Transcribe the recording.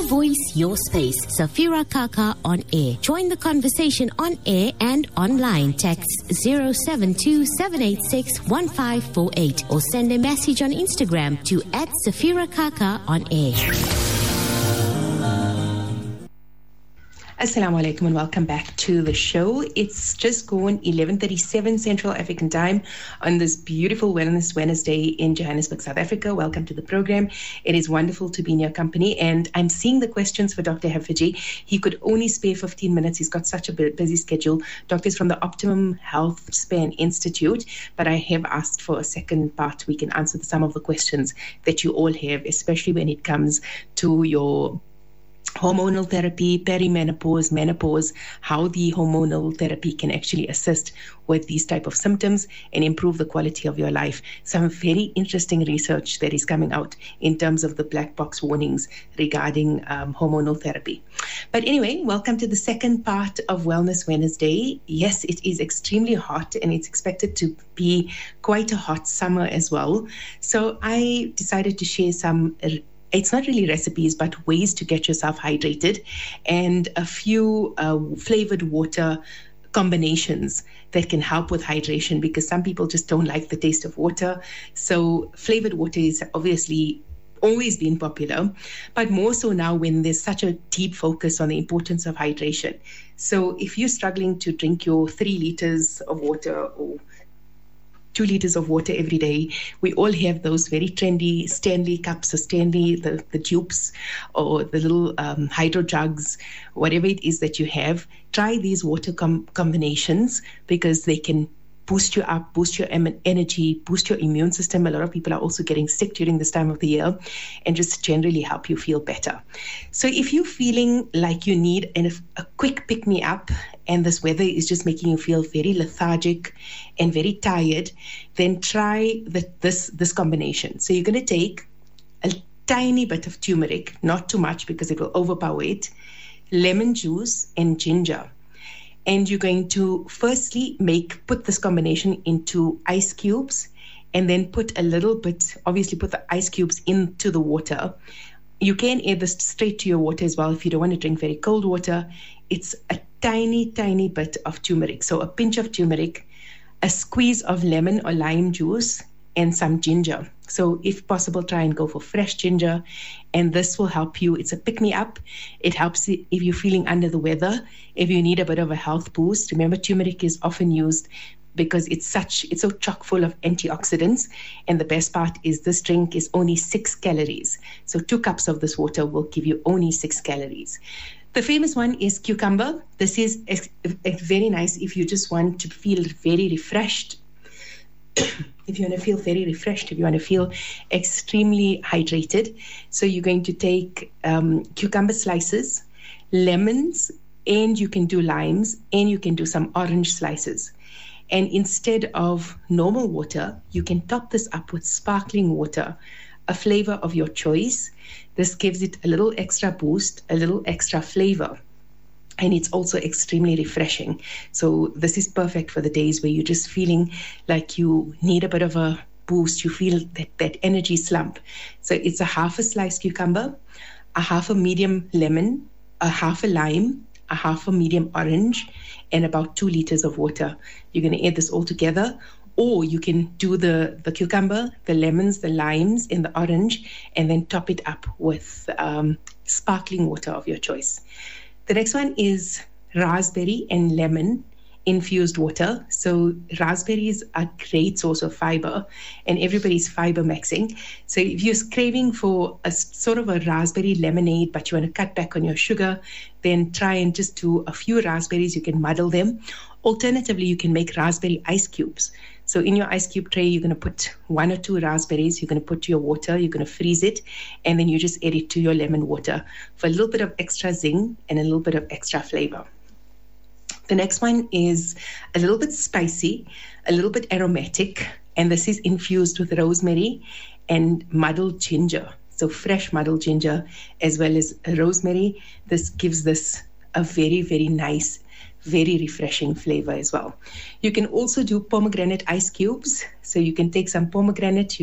voice, your space. Safira Kaka on air. Join the conversation on air and online. Text 072-786-1548 or send a message on Instagram to @Safira Kaka on air. Assalamu alaikum and welcome back to the show. It's just gone 11:37 Central African time on this beautiful Wellness Wednesday in Johannesburg, South Africa. Welcome to the program. It is wonderful to be in your company, and I'm seeing the questions for Dr. Haffajee. He could only spare 15 minutes. He's got such a busy schedule. Doctor is from the Optimum Health Span Institute, but I have asked for a second part. We can answer some of the questions that you all have, especially when it comes to your hormonal therapy, perimenopause, menopause, how the hormonal therapy can actually assist with these type of symptoms and improve the quality of your life. Some very interesting research that is coming out in terms of the black box warnings regarding hormonal therapy. But anyway, welcome to the second part of Wellness Wednesday. Yes, it is extremely hot and it's expected to be quite a hot summer as well. So I decided to share some it's not really recipes, but ways to get yourself hydrated and a few flavored water combinations that can help with hydration, because some people just don't like the taste of water. So flavored water is obviously always been popular, but more so now when there's such a deep focus on the importance of hydration. So if you're struggling to drink your 3 liters of water or 2 liters of water every day. We all have those very trendy Stanley cups or Stanley, the tubes or the little hydro jugs, whatever it is that you have. Try these water combinations because they can boost you up, boost your energy, boost your immune system. A lot of people are also getting sick during this time of the year and just generally help you feel better. So if you're feeling like you need a quick pick-me-up and this weather is just making you feel very lethargic and very tired, then try this combination. So you're going to take a tiny bit of turmeric, not too much because it will overpower it, lemon juice and ginger. And you're going to firstly put this combination into ice cubes and then put the ice cubes into the water. You can add this straight to your water as well if you don't want to drink very cold water. It's a tiny, tiny bit of turmeric. So a pinch of turmeric, a squeeze of lemon or lime juice, and some ginger. So if possible, try and go for fresh ginger, and this will help you. It's a pick-me-up. It helps if you're feeling under the weather, if you need a bit of a health boost. Remember, turmeric is often used because it's so chock full of antioxidants, and the best part is this drink is only 6 calories. So 2 cups of this water will give you only 6 calories. The famous one is cucumber. This is very nice if you just want to feel very refreshed. If you want to feel very refreshed, if you want to feel extremely hydrated. So you're going to take cucumber slices, lemons, and you can do limes, and you can do some orange slices. And instead of normal water, you can top this up with sparkling water, a flavor of your choice. This gives it a little extra boost, a little extra flavor. And it's also extremely refreshing. So this is perfect for the days where you're just feeling like you need a bit of a boost. You feel that energy slump. So it's a half a sliced cucumber, a half a medium lemon, a half a lime, a half a medium orange, and about 2 liters of water. You're going to add this all together. Or you can do the cucumber, the lemons, the limes, and the orange, and then top it up with sparkling water of your choice. The next one is raspberry and lemon infused water. So raspberries are a great source of fiber, and everybody's fiber maxing. So if you're craving for a sort of a raspberry lemonade, but you want to cut back on your sugar, then try and just do a few raspberries. You can muddle them. Alternatively, you can make raspberry ice cubes. So in your ice cube tray, you're going to put 1 or 2 raspberries. You're going to put your water. You're going to freeze it. And then you just add it to your lemon water for a little bit of extra zing and a little bit of extra flavor. The next one is a little bit spicy, a little bit aromatic. And this is infused with rosemary and muddled ginger. So fresh muddled ginger as well as rosemary. This gives this a very, very nice, very refreshing flavor as well. You can also do pomegranate ice cubes. So you can take some pomegranate,